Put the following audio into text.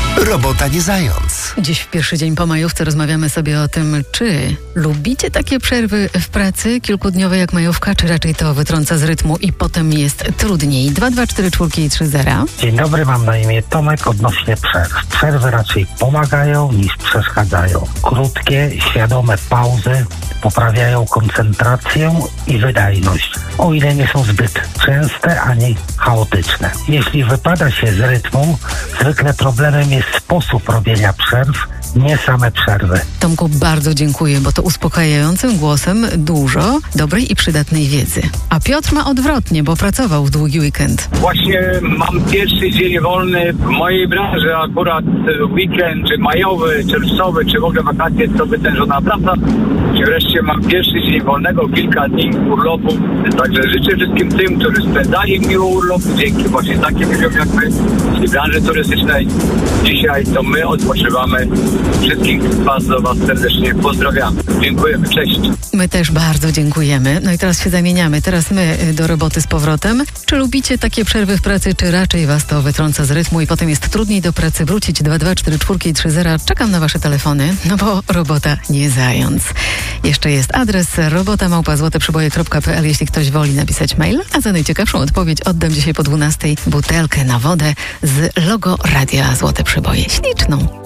Robota nie zając. Dziś w pierwszy dzień po majówce rozmawiamy sobie o tym, czy lubicie takie przerwy w pracy kilkudniowe jak majówka, czy raczej to wytrąca z rytmu i potem jest trudniej. 224 Dzień dobry, mam na imię Tomek. Odnośnie przerw. Przerwy raczej pomagają niż przeszkadzają. Krótkie, świadome pauzy poprawiają koncentrację i wydajność, o ile nie są zbyt częste ani chaotyczne. Jeśli wypada się z rytmu, zwykle problemem jest sposób robienia przerw, nie same przerwy. Tomku, bardzo dziękuję, bo to uspokajającym głosem dużo dobrej i przydatnej wiedzy. A Piotr ma odwrotnie, bo pracował w długi weekend. Właśnie mam pierwszy dzień wolny w mojej branży, akurat weekend, czy majowy, czerwcowy, czy w ogóle wakacje, to wytężona praca. I wreszcie mam pierwszy dzień wolnego, kilka dni urlopu. Także życzę wszystkim tym, którzy spędzali miło urlop, dzięki właśnie takim ludziom jak my z branży turystycznej. Dzisiaj to my odpoczywamy. Wszystkich Was serdecznie pozdrawiamy. Dziękujemy, cześć. My też bardzo dziękujemy. No i teraz się zamieniamy. Teraz my do roboty z powrotem. Czy lubicie takie przerwy w pracy, czy raczej Was to wytrąca z rytmu i potem jest trudniej do pracy wrócić? 22430. Czekam na Wasze telefony, no bo robota nie zając. Jeszcze jest adres robota@złoteprzyboje.pl, jeśli ktoś woli napisać mail. A za najciekawszą odpowiedź oddam dzisiaj po 12 butelkę na wodę z logo Radia Złote Przyboje. Śliczną.